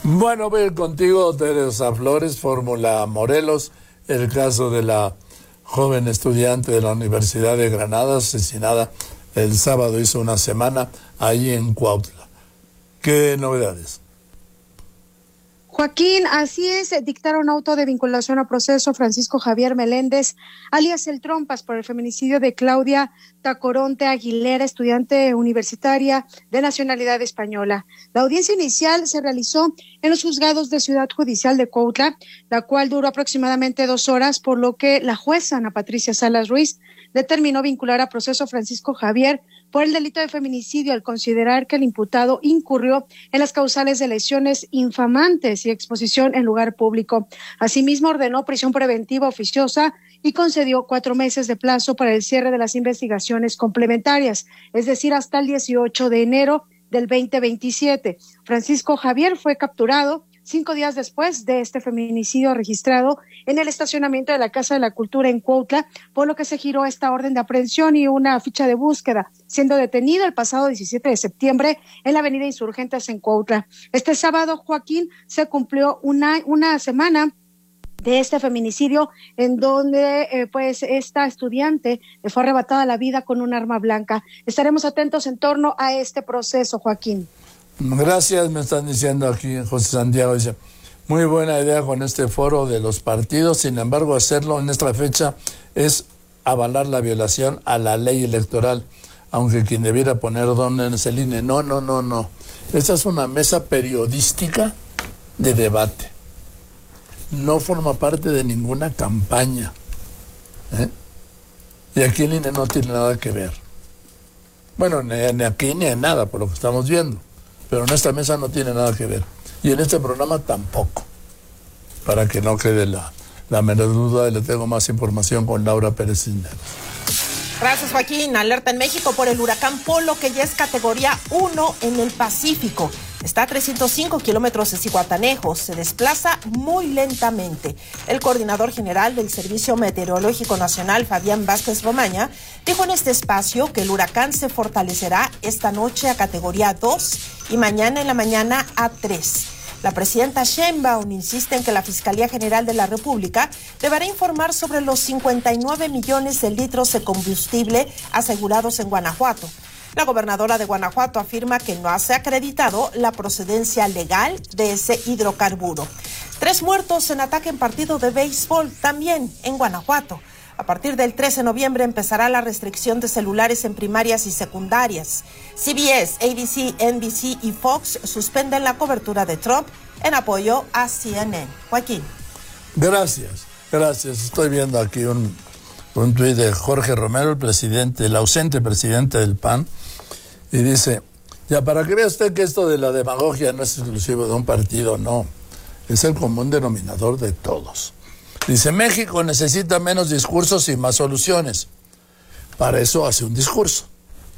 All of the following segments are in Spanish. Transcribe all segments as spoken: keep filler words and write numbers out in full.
Bueno, voy a ir contigo, Teresa Flores, Fórmula Morelos, el caso de la joven estudiante de la Universidad de Granada, asesinada el sábado, hizo una semana, ahí en Cuautla. ¿Qué novedades? Joaquín, así es, dictaron auto de vinculación a proceso Francisco Javier Meléndez, alias El Trompas, por el feminicidio de Claudia Tacoronte Aguilera, estudiante universitaria de nacionalidad española. La audiencia inicial se realizó en los juzgados de Ciudad Judicial de Cuautla, la cual duró aproximadamente dos horas, por lo que la jueza Ana Patricia Salas Ruiz determinó vincular a proceso Francisco Javier por el delito de feminicidio al considerar que el imputado incurrió en las causales de lesiones infamantes y exposición en lugar público. Asimismo, ordenó prisión preventiva oficiosa y concedió cuatro meses de plazo para el cierre de las investigaciones complementarias, es decir, hasta el dieciocho de enero del veinte veintisiete. Francisco Javier fue capturado cinco días después de este feminicidio registrado en el estacionamiento de la Casa de la Cultura en Cuautla, por lo que se giró esta orden de aprehensión y una ficha de búsqueda, siendo detenido el pasado diecisiete de septiembre en la avenida Insurgentes en Cuautla. Este sábado, Joaquín, se cumplió una, una semana de este feminicidio, en donde eh, pues esta estudiante le fue arrebatada la vida con un arma blanca. Estaremos atentos en torno a este proceso, Joaquín. Gracias, me están diciendo aquí José Santiago, dice, muy buena idea con este foro de los partidos, sin embargo hacerlo en esta fecha es avalar la violación a la ley electoral, aunque quien debiera poner dónde es el I N E. No, no, no, no. Esta es una mesa periodística de debate. No forma parte de ninguna campaña. ¿eh? Y aquí el I N E no tiene nada que ver. Bueno, ni, ni aquí ni en nada, por lo que estamos viendo. Pero en esta mesa no tiene nada que ver. Y en este programa tampoco. Para que no quede la, la menor duda, le tengo más información con Laura Pérez Cisneros. Gracias, Joaquín. Alerta en México por el huracán Polo, que ya es categoría uno en el Pacífico. Está a trescientos cinco kilómetros de Zihuatanejo. Se desplaza muy lentamente. El coordinador general del Servicio Meteorológico Nacional, Fabián Vázquez Romaña, dijo en este espacio que el huracán se fortalecerá esta noche a categoría dos y mañana en la mañana a tres. La presidenta Sheinbaum insiste en que la Fiscalía General de la República deberá informar sobre los cincuenta y nueve millones de litros de combustible asegurados en Guanajuato. La gobernadora de Guanajuato afirma que no se ha acreditado la procedencia legal de ese hidrocarburo. Tres muertos en ataque en partido de béisbol, también en Guanajuato. A partir del trece de noviembre empezará la restricción de celulares en primarias y secundarias. C B S, A B C, N B C y Fox suspenden la cobertura de Trump en apoyo a C N N. Joaquín. Gracias, gracias. Estoy viendo aquí un, un tuit de Jorge Romero, el presidente, el ausente presidente del P A N, y dice, ya para que vea usted que esto de la demagogia no es exclusivo de un partido, no, es el común denominador de todos. Dice, México necesita menos discursos y más soluciones. Para eso hace un discurso.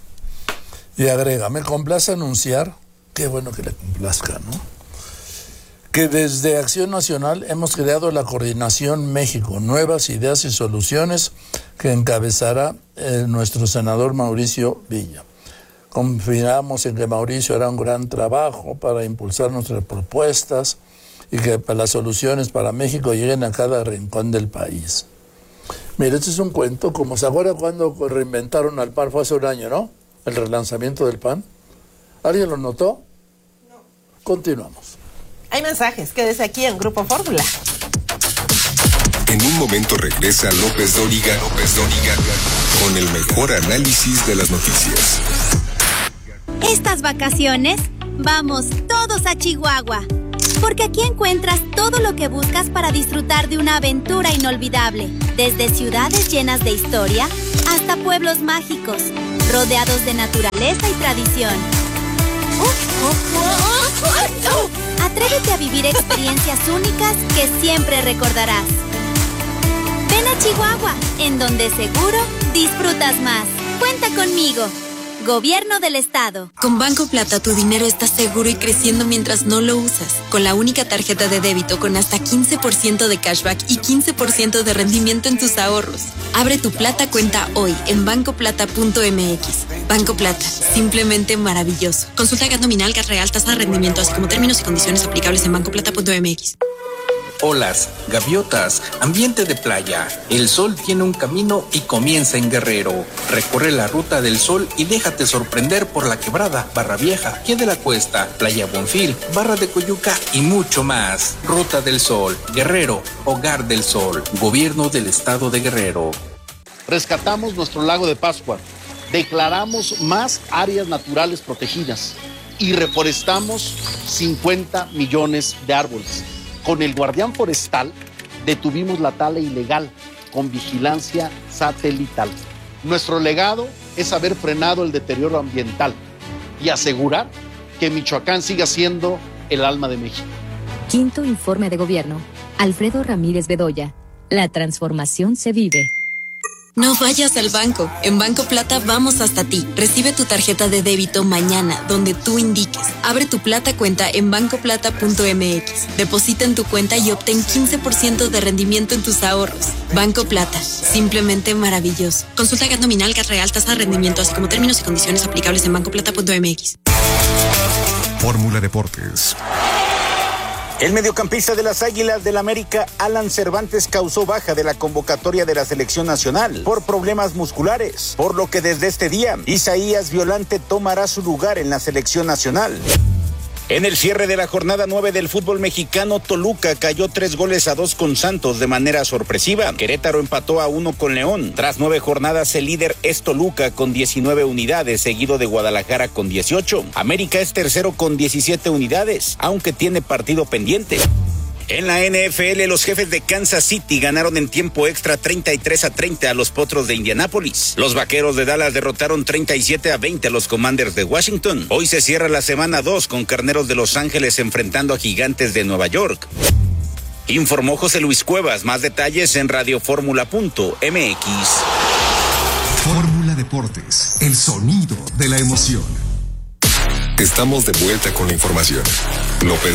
Y agrega, me complace anunciar, qué bueno que le complazca, ¿no? Que desde Acción Nacional hemos creado la Coordinación México, Nuevas Ideas y Soluciones, que encabezará eh, nuestro senador Mauricio Villa. Confiamos en que Mauricio hará un gran trabajo para impulsar nuestras propuestas y que las soluciones para México lleguen a cada rincón del país. Mire, este es un cuento, como se acuerda cuando reinventaron al P A N, fue hace un año, ¿no? El relanzamiento del P A N. ¿Alguien lo notó? No. Continuamos. Hay mensajes, quédese aquí en Grupo Fórmula. En un momento regresa López Dóriga, López Dóriga, con el mejor análisis de las noticias. Estas vacaciones, vamos todos a Chihuahua, porque aquí encuentras todo lo que buscas para disfrutar de una aventura inolvidable, desde ciudades llenas de historia hasta pueblos mágicos, rodeados de naturaleza y tradición. Atrévete a vivir experiencias únicas que siempre recordarás. Ven a Chihuahua, en donde seguro disfrutas más. Cuenta conmigo. Gobierno del Estado. Con Banco Plata tu dinero está seguro y creciendo mientras no lo usas. Con la única tarjeta de débito con hasta quince por ciento de cashback y quince por ciento de rendimiento en tus ahorros. Abre tu Plata cuenta hoy en banco plata punto m x. Banco Plata, simplemente maravilloso. Consulta gas nominal, gas real, tasa de rendimiento, así como términos y condiciones aplicables en banco plata punto m x. Olas, gaviotas, ambiente de playa. El sol tiene un camino y comienza en Guerrero. Recorre la ruta del sol y déjate sorprender por La Quebrada, Barra Vieja, Pie de la Cuesta, Playa Bonfil, Barra de Coyuca y mucho más. Ruta del Sol, Guerrero, Hogar del Sol, Gobierno del Estado de Guerrero. Rescatamos nuestro lago de Pascua, declaramos más áreas naturales protegidas y reforestamos cincuenta millones de árboles. Con el guardián forestal detuvimos la tala ilegal con vigilancia satelital. Nuestro legado es haber frenado el deterioro ambiental y asegurar que Michoacán siga siendo el alma de México. Quinto informe de gobierno. Alfredo Ramírez Bedoya. La transformación se vive. No vayas al banco. En Banco Plata vamos hasta ti. Recibe tu tarjeta de débito mañana, donde tú indiques. Abre tu Plata cuenta en banco plata punto m x. Deposita en tu cuenta y obtén quince por ciento de rendimiento en tus ahorros. Banco Plata, simplemente maravilloso. Consulta gas nominal, gas real, tasa de rendimiento, así como términos y condiciones aplicables en banco plata punto m x. Fórmula Deportes. El mediocampista de las Águilas del América, Alan Cervantes, causó baja de la convocatoria de la selección nacional por problemas musculares, por lo que desde este día, Isaías Violante tomará su lugar en la selección nacional. En el cierre de la jornada nueve del fútbol mexicano, Toluca cayó tres goles a dos con Santos de manera sorpresiva. Querétaro empató a uno con León. Tras nueve jornadas, el líder es Toluca con diecinueve unidades, seguido de Guadalajara con dieciocho. América es tercero con diecisiete unidades, aunque tiene partido pendiente. En la N F L, los Jefes de Kansas City ganaron en tiempo extra treinta y tres a treinta a los Potros de Indianápolis. Los Vaqueros de Dallas derrotaron treinta y siete a veinte a los Commanders de Washington. Hoy se cierra la semana dos con Carneros de Los Ángeles enfrentando a Gigantes de Nueva York. Informó José Luis Cuevas. Más detalles en radioformula punto m x. Fórmula Deportes, el sonido de la emoción. Estamos de vuelta con la información. López